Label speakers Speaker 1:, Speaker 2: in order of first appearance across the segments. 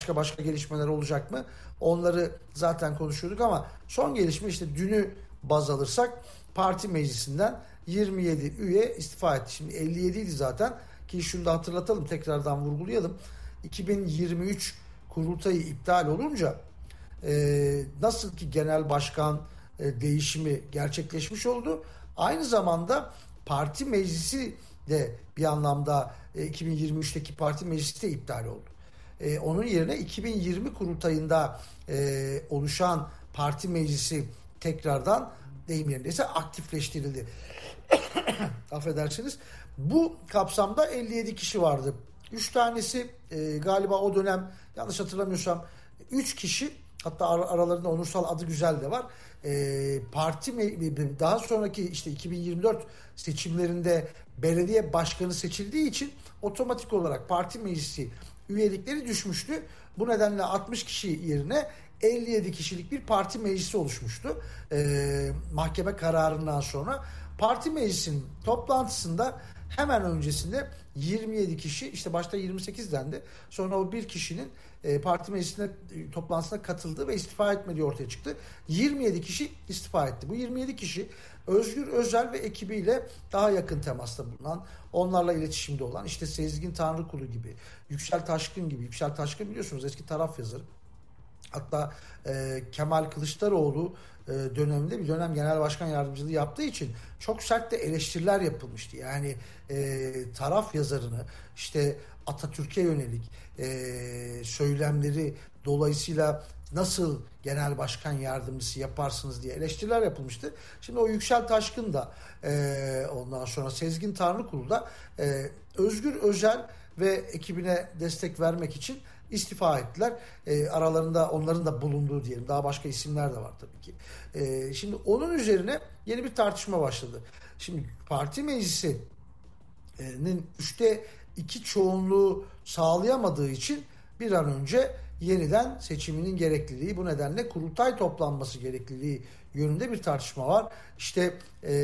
Speaker 1: başka gelişmeler olacak mı? Onları zaten konuşuyorduk ama son gelişme işte dünü baz alırsak parti meclisinden 27 üye istifa etti. Şimdi 57 idi zaten ki şunu da hatırlatalım, tekrardan vurgulayalım. 2023 kurultayı iptal olunca nasıl ki genel başkan değişimi gerçekleşmiş oldu. Aynı zamanda parti meclisi de bir anlamda 2023'teki parti meclisi de iptal oldu. Onun yerine 2020 kurultayında oluşan parti meclisi tekrardan deyim yerindeyse aktifleştirildi. Affedersiniz. Bu kapsamda 57 kişi vardı. 3 tanesi galiba o dönem yanlış hatırlamıyorsam 3 kişi, hatta aralarında onursal adı güzel de var. Parti daha sonraki işte 2024 seçimlerinde belediye başkanı seçildiği için otomatik olarak parti meclisi üyelikleri düşmüştü. Bu nedenle 60 kişi yerine 57 kişilik bir parti meclisi oluşmuştu. Mahkeme kararından sonra parti meclisinin toplantısında hemen öncesinde 27 kişi, işte başta 28 dendi. Sonra o bir kişinin parti meclisine toplantısına katıldığı ve istifa etmediği ortaya çıktı. 27 kişi istifa etti. Bu 27 kişi Özgür Özel ve ekibiyle daha yakın temasta bulunan, onlarla iletişimde olan, işte Sezgin Tanrıkulu gibi, Yüksel Taşkın gibi. Yüksel Taşkın biliyorsunuz eski taraf yazarı. Hatta Kemal Kılıçdaroğlu döneminde bir dönem genel başkan yardımcılığı yaptığı için çok sert de eleştiriler yapılmıştı. Yani taraf yazarını işte Atatürk'e yönelik söylemleri dolayısıyla nasıl genel başkan yardımcısı yaparsınız diye eleştiriler yapılmıştı. Şimdi o Yüksel Taşkın da ondan sonra Sezgin Tanrıkulu da Özgür Özel ve ekibine destek vermek için istifa ettiler. Aralarında onların da bulunduğu diyelim. Daha başka isimler de var tabii ki. Şimdi onun üzerine yeni bir tartışma başladı. Şimdi parti meclisinin 2/3 çoğunluğu sağlayamadığı için bir an önce yeniden seçiminin gerekliliği, bu nedenle kurultay toplanması gerekliliği yönünde bir tartışma var. İşte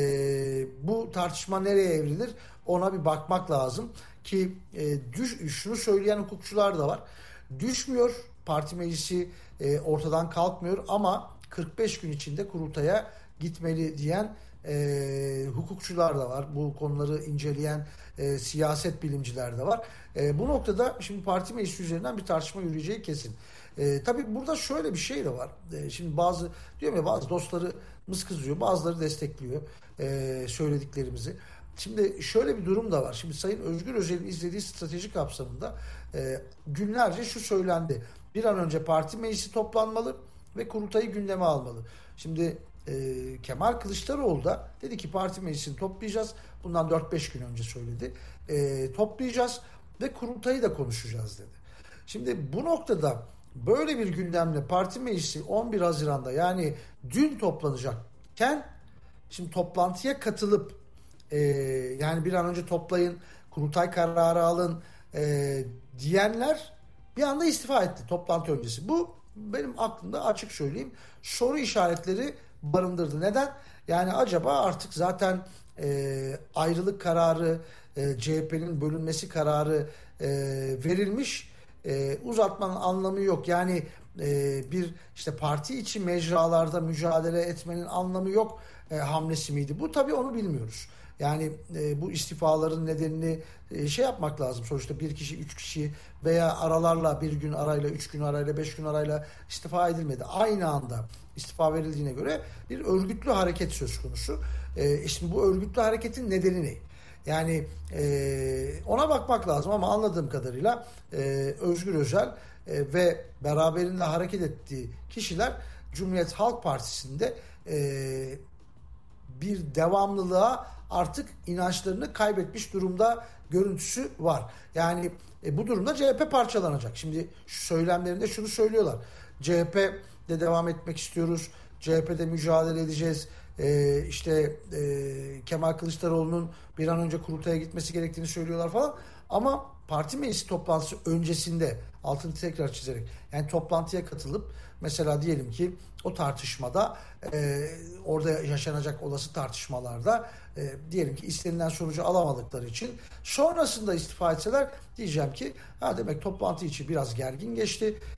Speaker 1: bu tartışma nereye evrilir ona bir bakmak lazım ki şunu söyleyen hukukçular da var. Düşmüyor, parti meclisi ortadan kalkmıyor ama 45 gün içinde kurultaya gitmeli diyen hukukçular da var. Bu konuları inceleyen siyaset bilimciler de var. Bu noktada şimdi parti meclisi üzerinden bir tartışma yürüyeceği kesin. Tabii burada şöyle bir şey de var. Şimdi diyorum ya, bazı dostlarımız kızıyor, bazıları destekliyor söylediklerimizi. Şimdi şöyle bir durum da var. Şimdi Sayın Özgür Özel'in izlediği strateji kapsamında günlerce şu söylendi. Bir an önce parti meclisi toplanmalı ve kurultayı gündeme almalı. Şimdi Kemal Kılıçdaroğlu da dedi ki parti meclisini toplayacağız. Bundan 4-5 gün önce söyledi. Toplayacağız ve kurultayı da konuşacağız dedi. Şimdi bu noktada böyle bir gündemle parti meclisi 11 Haziran'da yani dün toplanacakken şimdi toplantıya katılıp yani bir an önce toplayın, kurultay kararı alın diyenler bir anda istifa etti toplantı öncesi. Bu benim aklımda, açık söyleyeyim, soru işaretleri barındırdı. Neden? Yani acaba artık zaten ayrılık kararı, CHP'nin bölünmesi kararı verilmiş. Uzatmanın anlamı yok. Yani bir işte parti içi mecralarda mücadele etmenin anlamı yok hamlesi miydi? Bu tabii onu bilmiyoruz. Yani bu istifaların nedenini yapmak lazım. Sonuçta bir kişi, 3 kişi veya aralarla, bir gün arayla, 3 gün arayla, 5 gün arayla istifa edilmedi. Aynı anda istifa verildiğine göre bir örgütlü hareket söz konusu. Şimdi bu örgütlü hareketin nedeni ne? Yani ona bakmak lazım ama anladığım kadarıyla Özgür Özel ve beraberinde hareket ettiği kişiler Cumhuriyet Halk Partisi'nde bir devamlılığa artık inançlarını kaybetmiş durumda görüntüsü var. Yani bu durumda CHP parçalanacak. Şimdi şu söylemlerinde şunu söylüyorlar. CHP'de devam etmek istiyoruz. CHP'de mücadele edeceğiz. Kemal Kılıçdaroğlu'nun bir an önce kurultaya gitmesi gerektiğini söylüyorlar falan. Ama parti meclisi toplantısı öncesinde, altını tekrar çizerek, yani toplantıya katılıp mesela diyelim ki o tartışmada orada yaşanacak olası tartışmalarda diyelim ki istenilen sonucu alamadıkları için sonrasında istifa etseler, diyeceğim ki ha, demek toplantı içi biraz gergin geçti.